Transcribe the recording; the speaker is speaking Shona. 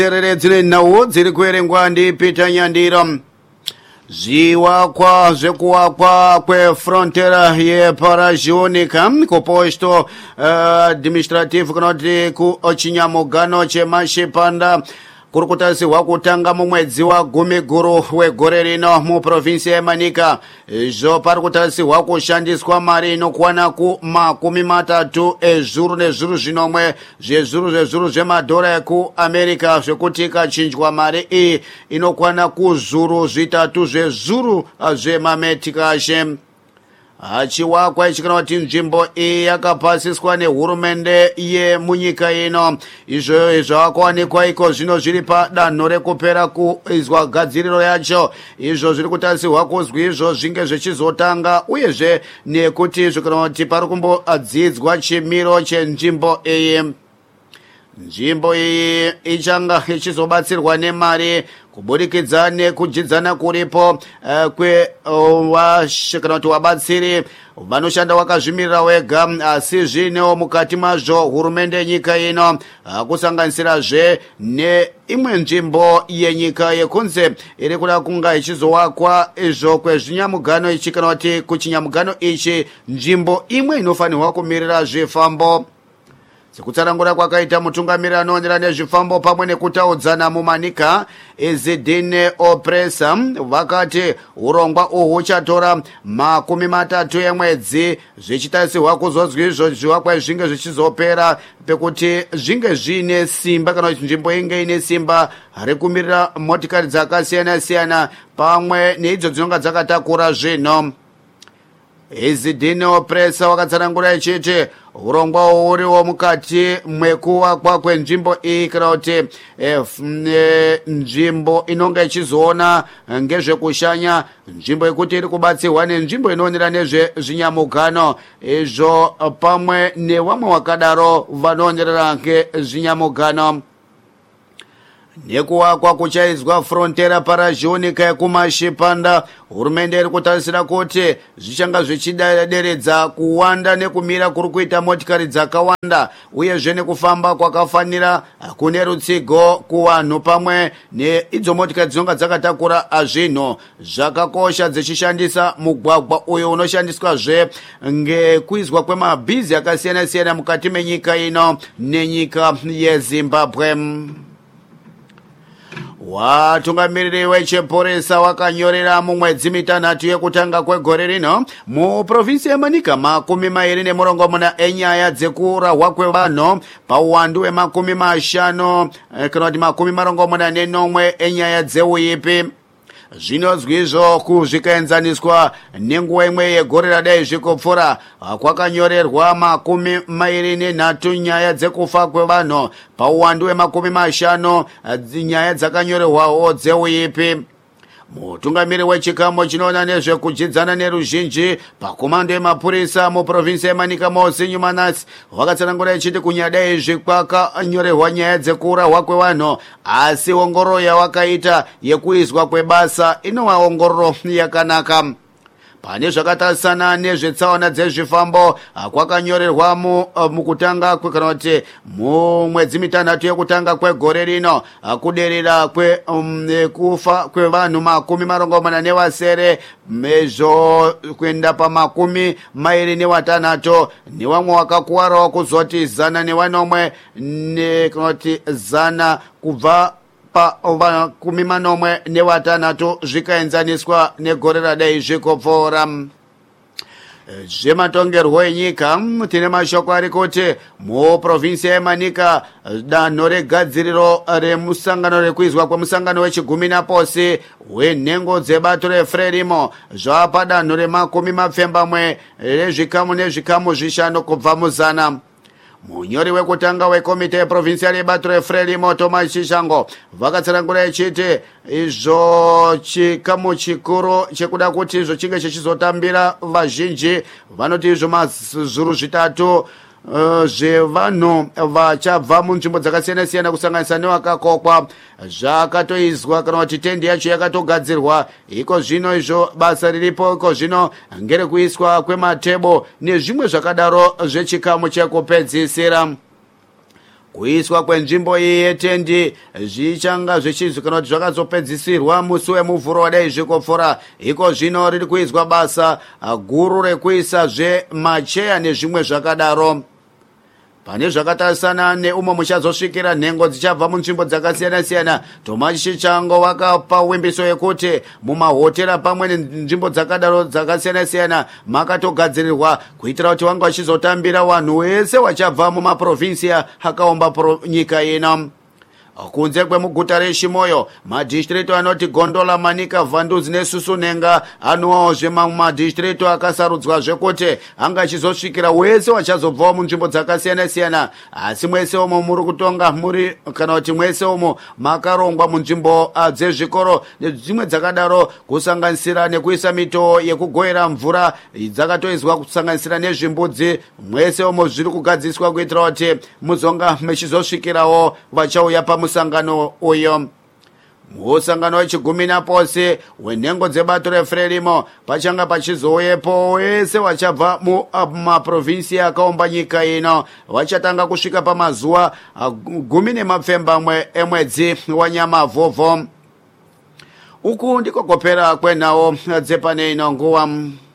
dzine nawo dziri kuerengwa ndi Peter Nyandira. Zviwakwa zvekuwakwa kwefrontera yeparajionica kuposto administrative kana kuti kuchinyamugano chemashipanda kuri kutarisirwa kutanga mumwedzi wa Gumiguru wegore rino muprovinsi yeManika. Izvo pari kutarisirwa kushandiswa mari inokwana ku 30 ezviuru nezviuru zvinomwe zvezviuru zvemadhora ekuAmerica, zvekuti ikachinjwa mari iyi inokwana ku zviuru zvitatu zvezviuru zvemametikashe. Chiwakwa ichi kana kuti nzvimbo iyi yakapasiswa nehurumende yemunyika ino. Izvo zvakawanikwa iko zvino zviri padanho rekupera kuizwa gadziriro yacho. Izvo zviri kutarisirwa kuzwi izvo zvinge zvichizotanga uyezve nekuti zvikana kuti pari kumbodzidzwa chimiro chenzvimbo iyi. Nzvimbo iyi ichanga ichizobatsirwa nemari kubudikidza nekujidzana kuripo kwevashikana kuti vabatsiri vanoshanda vakazvimirira wega, asi zvinewo mukati mazvo hurumende yenyika ino kusanganisirazve neimwe nzvimbo yenyika yekunze iri kuda kunga ichizowakwa izvo kwezvinyamugano ichi kana kuti kuchinyamugano ichi nzvimbo imwe inofanirwa kumirira zvifambo. Sekutsanangura kwakaita mutungamiriri anoonera nezvifambo pamwe nekutaudzana muManika, Ezidine Opresa, vakati urongwa uhu huchatora 30 emwedzi zvichitarisirwa kuzozwi izvo zviwakwa zvinge zvichizopera pekuti zvinge zvine simba kana kuti nzvimbo inge ine simba rekumirira motikari dzakasiyana-siyana pamwe neidzo dzinonga dzakatakura zvinhu. Ezidine Opresa wakatsanangura ichiti urongwa uriwo mukati mwekuwakwa kwenzvimbo iyi kana kuti nzvimbo inonga ichizoona ngezvekushanya, nzvimbo yekuti iri kubatsirwa nenzvimbo inoonera nezvezvinyamugano izvo pamwe nevamwe wakadaro vanoonerera ngezvinyamugano. Nekuwakwa kuchaizwa frontera parajionica yekumashipanda, hurumende iri kutarisira kuti zvichanga zvichideredza kuwanda nekumira kuri kuita motikari dzakawanda uyezve nekufamba kwakafanira kune rutsigo kuvanhu pamwe neidzo motikari dzinonga dzakatakura zvinhu zvakakosha dzichishandisa mugwagwa uyo unoshandiswazve ngekuizwa kwemabhizi akasiyana-siyana mukati menyika ino nenyika yeZimbabwe. Watungamiriri wechipurisa wakanyorera mumwedzi mitanhatu yekutanga kwegore rino muprovinsi yeManika 24 enyaya dzekurahwa kwevanhu pauwandu we50 kana kuti 41 enyaya dzeuipi. Zvinozwi izvo kuzvikaenzaniswa nenguva imwe yegore radai zvikupfuura kwakanyorerwa 23 nyaya dzekufa kwevanhu pauwandu we50 nyaya dzakanyorerwawo dzeuipi. Mutungamiriri wechikamu chinoona nezvekujidzana neruzhinji pakomando yemapurisa muprovinsi yeManika Mosi Nyumanas wakatsanangura ichiti kunyada izvi kwakanyorerwa nyaya dzekuurahwa kwevanhu, asi ongororo yawakaita yekuizwa kwebasa inova ongororo yakanaka. Pane zvakatarisana nezvetsaona dzezvifambo kwakanyorerwa mukutanga kana kuti mumwedzi mitanhatu yekutanga kwegore rino kuderera kwekufa kwevanhu 46 mezvo kuenda pa26 nevamwe wakakuwarawo kuzoti 100 kana kuti 100 kubva pa 16 zvikaenzaniswa negore radai zvikupfuura. Zvematongerwo enyika tine mashoko ari kuti muprovinsi yeManika danho regadziriro remusangano rekuizwa kwemusangano wechigumi wenhengo dzebato reFrelimo zvapa danho re20 rezvikamu nezvikamu zvishanu kubva muzana. Munyori wekutanga wekomite yeprovincial yebato reFrelimo Thomas Chishango vakatsanangura ichiti izvo chikamu chikuru chekuda kuti izvo chinge chichizotambira vazhinji vanoti izvo mazviuru 3 zvevanhu vachabva munzvimbo dzakasiyana-siyana kusanganisa nevakakokwa zvakatoizwa kana kuti tendi yacho yakatogadzirwa. Iko zvino izvo basa riripo iko zvino ngerekuiswa kwematebo nezvimwe zvakadaro zvechikamu chekupedzisira. kuiswa kwenzvimbo iyi yetendi zvichanga zvichizivikanwa kuti zvakazopedzisirwa musi wemuvhuro wadai zvikopfora. Iko zvino riri kuizwa basa guru rekuisa macheya nezvimwe zvakadaro. Pane zvakatarisana neumwe muchazosvikira nhengo dzichabva munzvimbo dzakasiyana-siyana. Tomachi Chichango vakapa wimbiso yekuti mumahotera pamwe nenzvimbo dzakadaro dzakasiyana-siyana makatogadzirirwa kuitira kuti vanga vachizotambira vanhu vese vachabva mumaprovinsia akaomba nyika ino. Kunze kwemuguta reShimoyo, madhistrito anoti Gondola, Manika, Vhanduzi neSusunenga anuwawo madhistrito akasarudzwa zvekuti anga achizosvikira wese wachazobvawo munzvimbo dzakasiyana-siyana. Asi mwese umo muri kutonga muri kana kuti mwese umo makarongwa munzvimbo dzezvikoro nedzimwe dzakadaro kusanganisira nekuisa mito yekugoyera mvura dzakatoizwa kusanganisira nezvimbudzi. Mwese umo zviri kugadziswa kuitira kuti muzonga mechizosvikirawo vachauya pamusangano uyo. Musangano wechigumi naposi wenhengo dzebato reFrelimo pachanga pachizouyepo wese vachabva mumaprovinsi akaomba nyika ino vachatanga kusvika pamazuva 10 emwedzi waNyamavhuvhu. Uku ndiko kopera kwenhau dzepane ino nguva.